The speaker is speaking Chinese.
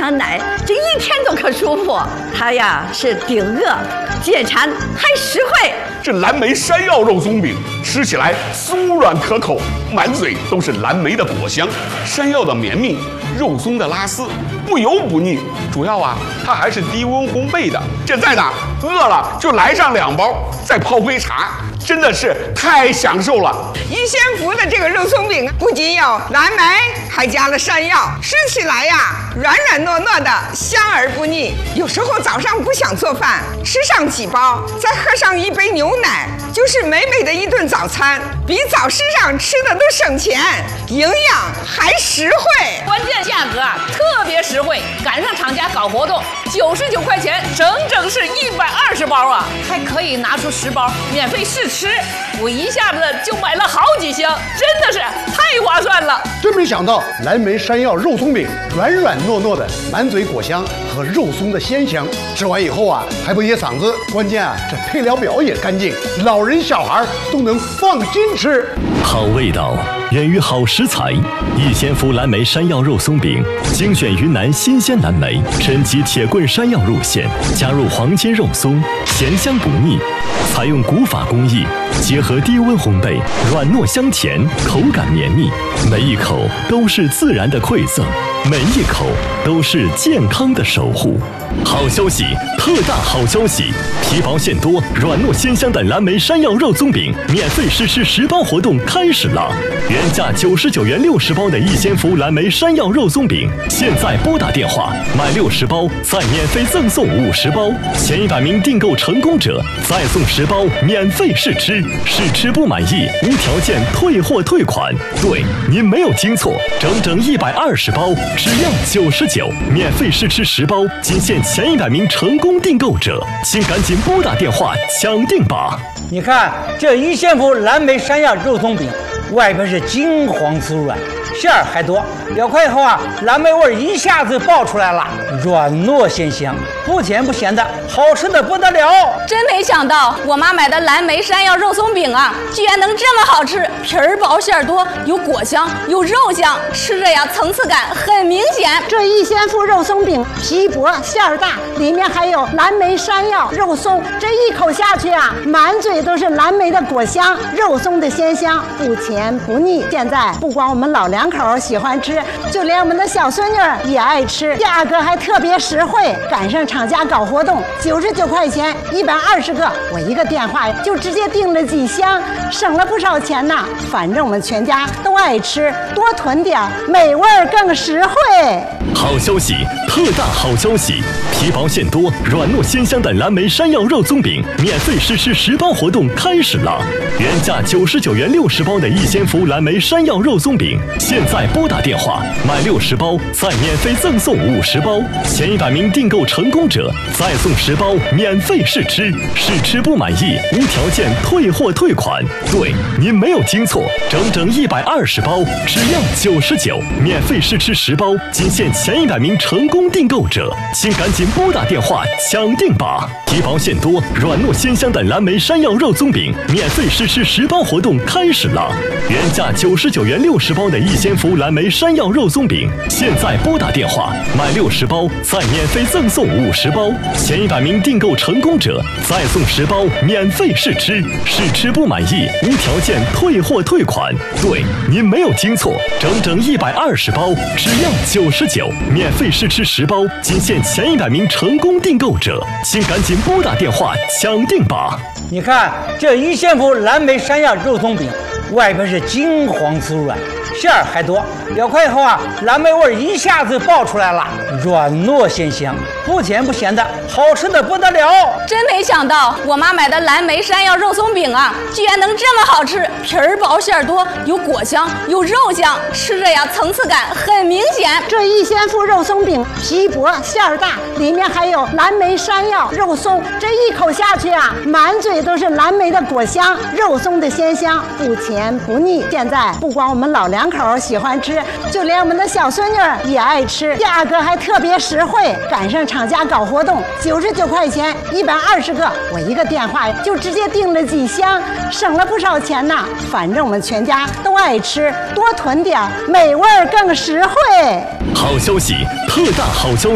了奶，这一天都可舒服。它呀是顶饿、解馋还实惠。 这蓝莓山药肉松饼吃起来酥软可口，满嘴都是蓝莓的果香，山药的绵密，肉松的拉丝，不油不腻。主要啊，它还是低温烘焙的。这在哪？饿了就来上2包，再泡杯茶，真的是太享受了。 一仙福的这个肉松饼不仅有蓝莓，还加了山药，吃起来呀软软糯糯的，香而不腻。有时候早上不想做饭，吃上几包，再喝上一杯牛奶，就是美美的一顿早餐，比早市上吃的都省钱，营养还实惠。 关键价格啊特别实惠，赶上厂家搞活动，99块钱，整整是120包啊，还可以拿出10包免费试吃。我一下子就买了好几箱，真的是太划算了。 真没想到蓝莓山药肉松饼软软糯糯的，满嘴果香和肉松的鲜香，吃完以后啊还不噎嗓子，关键啊这配料表也干净，老人小孩都能放心吃。 好味道源于好食材，一仙福蓝莓山药肉松饼精选云南新鲜蓝莓，升级铁棍山药入馅，加入黄金肉松，咸香不腻。采用古法工艺，结合低温烘焙，软糯香甜，口感绵密，每一口都是自然的馈赠，每一口都是健康的守护。好消息，特大好消息！皮薄馅多、软糯鲜香的蓝莓山药肉松饼免费试吃10包活动开始了！原价99元60包的一仙福蓝莓山药肉松饼，现在拨打电话买60包，再免费赠送50包，前100名订购成功者再送10包免费试吃，试吃不满意无条件退货退款。对，您没有听错，整整120包，只要99，免费试吃10包，仅限前100名成功订购者，请赶紧拨打电话抢订吧！ 你看这一仙福蓝莓山药肉松饼，外边是金黄酥软，馅儿还多，咬开以后啊，蓝莓味一下子爆出来了，软糯鲜香，不甜不咸的，好吃的不得了。 真没想到我妈买的蓝莓山药肉松饼啊，居然能这么好吃，皮儿薄馅儿多，有果香有肉香，吃着呀层次感很明显。 这一仙福肉松饼皮薄馅儿大，里面还有蓝莓山药肉松，这一口下去啊，满嘴都是蓝莓的果香，肉松的鲜香，不甜不腻。现在不光我们老两口喜欢吃，就连我们的小孙女也爱吃，价格还特别实惠，赶上厂家搞活动，99块钱120个，我一个电话就直接订了几箱，省了不少钱呢。反正我们全家都爱吃，多囤点，美味更实惠。 好消息，特大好消息！皮薄馅多、软糯鲜香的蓝莓山药肉松饼免费试吃10包活动开始了！原价99元60包的一仙福蓝莓山药肉松饼，现在拨打电话买60包，再免费赠送50包，前100名订购成功者再送10包免费试吃，试吃不满意无条件退货退款。对，您没有听错，整整120包，只要99，免费试吃10包，仅限前100名成功订购者，请赶紧拨打电话抢订吧！皮薄馅多、软糯鲜香的蓝莓山药肉松饼免费试吃10包活动开始了！原价99元60包的一仙福蓝莓山药肉松饼，现在拨打电话买60包，再免费赠送50包，前100名订购成功者再送10包免费试吃，试吃不满意无条件退货退款。对，您没有听错，整整120包，只要99，免费试吃10包，仅限前100名成功订购者，请赶紧拨打电话抢订吧！ 你看这一仙福蓝莓山药肉松饼，外边是金黄酥软，馅儿还多，咬开以后啊，蓝莓味一下子爆出来了，软糯鲜香，不甜不咸的，好吃的不得了。 真没想到我妈买的蓝莓山药肉松饼啊，居然能这么好吃，皮儿薄馅儿多，有果香有肉香，吃着呀层次感很明显。 这一仙福肉松饼皮薄馅儿大，里面还有蓝莓山药肉松，这一口下去啊，满嘴都是蓝莓的果香，肉松的鲜香，不甜不腻。现在不光我们老两口喜欢吃，就连我们的小孙女也爱吃，价格还特别实惠，赶上厂家搞活动，99块钱120个，我一个电话就直接订了几箱，省了不少钱呢。反正我们全家都爱吃，多囤点，美味更实惠。 好消息，特大好消息！